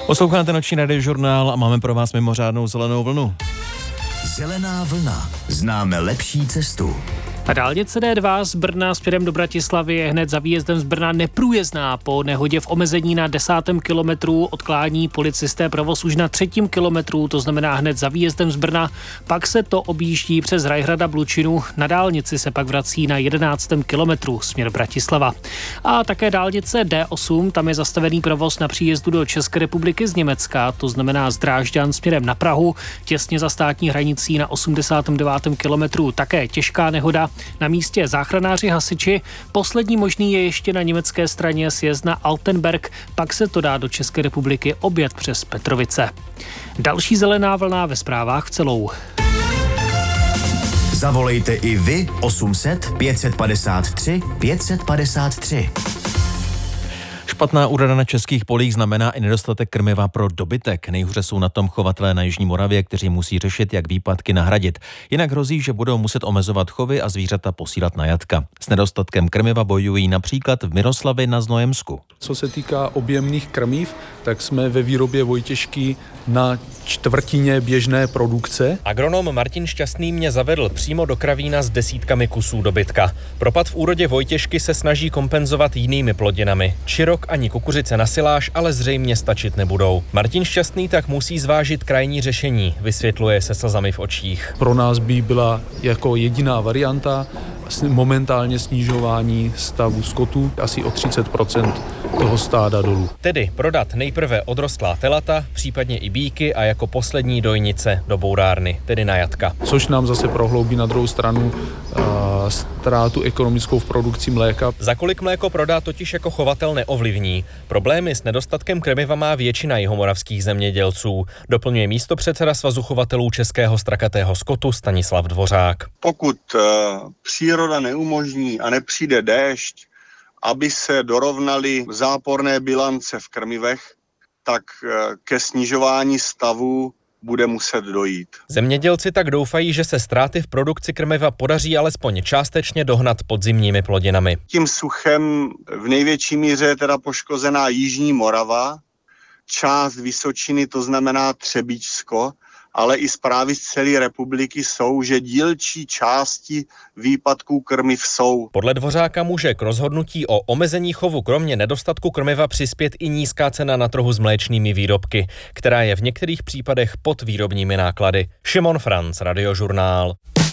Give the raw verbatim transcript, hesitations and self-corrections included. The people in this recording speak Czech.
Posloucháte noční radiožurnál a máme pro vás mimořádnou zelenou vlnu. Zelená vlna. Známe lepší cestu. A dálnice D dva z Brna směrem do Bratislavy je hned za výjezdem z Brna neprůjezdná. Po nehodě v omezení na desátém kilometru odklání policisté provoz už na třetím kilometru, to znamená hned za výjezdem z Brna. Pak se to objíždí přes Rajhrada Blučinu. Na dálnici se pak vrací na jedenáctém kilometru směr Bratislava. A také dálnice D osm, tam je zastavený provoz na příjezdu do České republiky z Německa, to znamená z Drážďan směrem na Prahu, těsně za státní hranicí na osmdesátém devátém kilometru také těžká nehoda. Na místě záchranáři hasiči. Poslední možný je ještě na německé straně sjezd na Altenberg, pak se to dá do České republiky objet přes Petrovice. Další zelená vlna ve zprávách celou. Zavolejte i vy osm set pět padesát tři pět padesát tři. Špatná úroda na českých polích znamená i nedostatek krmiva pro dobytek. Nejhůře jsou na tom chovatelé na Jižní Moravě, kteří musí řešit, jak výpadky nahradit. Jinak hrozí, že budou muset omezovat chovy a zvířata posílat na jatka. S nedostatkem krmiva bojují například v Miroslavi na Znojemsku. Co se týká objemných krmiv, tak jsme ve výrobě vojtěžky na čtvrtině běžné produkce. Agronom Martin Šťastný mě zavedl přímo do kravína s desítkami kusů dobytka. Propad v úrodě vojtěžky se snaží kompenzovat jinými plodinami. Čirok ani kukuřice na siláž ale zřejmě stačit nebudou. Martin Šťastný tak musí zvážit krajní řešení, vysvětluje se slzami v očích. Pro nás by byla jako jediná varianta momentálně snižování stavu skotu asi o třicet procent toho stáda dolů. Tedy prodat nejprve odrostlá telata, případně i býky a jako poslední dojnice do bourárny, tedy na jatka. Což nám zase prohloubí na druhou stranu a, ztrátu ekonomickou v produkci mléka. Za kolik mléko prodá totiž jako chovatel neovlivní. Problémy s nedostatkem krmiva má většina jihomoravských zemědělců, doplňuje místopředseda Svazu chovatelů českého strakatého skotu Stanislav Dvořák. Pokud uh, příroda neumožní a nepřijde déšť, aby se dorovnaly záporné bilance v krmivech, tak ke snižování stavu bude muset dojít. Zemědělci tak doufají, že se ztráty v produkci krmiva podaří alespoň částečně dohnat podzimními plodinami. Tím suchem v největší míře je teda poškozená Jižní Morava, část Vysočiny, to znamená Třebíčsko, ale i zprávy z celé republiky jsou, že dílčí části výpadků krmiv jsou. Podle Dvořáka může k rozhodnutí o omezení chovu kromě nedostatku krmiva přispět i nízká cena na trhu s mléčnými výrobky, která je v některých případech pod výrobními náklady. Šimon Franc, Radiožurnál.